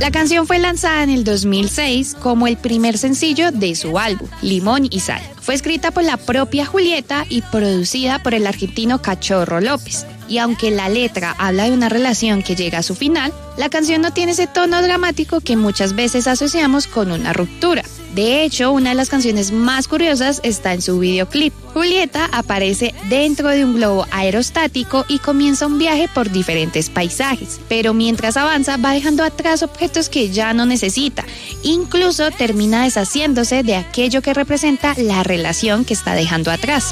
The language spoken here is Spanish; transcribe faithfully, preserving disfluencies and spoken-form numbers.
La canción fue lanzada en el dos mil seis como el primer sencillo de su álbum, Limón y Sal. Fue escrita por la propia Julieta y producida por el argentino Cachorro López. Y aunque la letra habla de una relación que llega a su final, la canción no tiene ese tono dramático que muchas veces asociamos con una ruptura. De hecho, una de las canciones más curiosas está en su videoclip. Julieta aparece dentro de un globo aerostático y comienza un viaje por diferentes paisajes, pero mientras avanza va dejando atrás objetos que ya no necesita. Incluso termina deshaciéndose de aquello que representa la relación que está dejando atrás.